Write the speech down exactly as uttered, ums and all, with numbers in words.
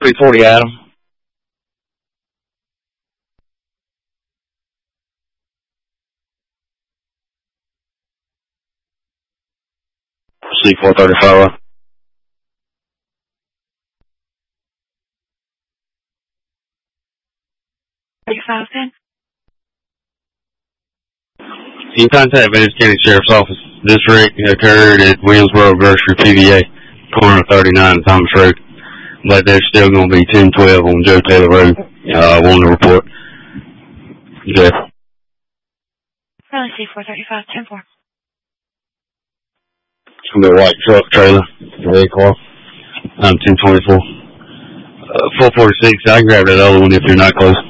three forty Adam. C four thirty-five. thirty-five ten. You can contact Venice County Sheriff's Office. This wreck occurred at Williamsboro Grocery P V A, corner thirty-nine Thomas Road. But there's still going to be ten twelve on Joe Taylor Road. Uh, I want to report. Jeff. Raleigh C four thirty-five, ten four. It's going to be a white truck trailer. Red car. I'm ten twenty-four. Uh, four forty-six. I can grab that other one if you're not close.